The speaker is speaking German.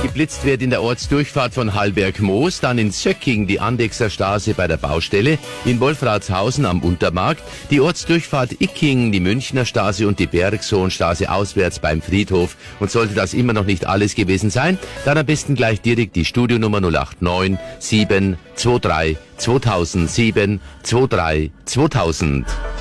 Geblitzt wird in der Ortsdurchfahrt von Hallberg-Moos, dann in Söcking die Andechser Straße bei der Baustelle, in Wolfratshausen am Untermarkt, die Ortsdurchfahrt Icking, die Münchner Straße und die Bergsohnstraße auswärts beim Friedhof. Und sollte das immer noch nicht alles gewesen sein, dann am besten gleich direkt die Studionummer 089 723 2007 23 2000.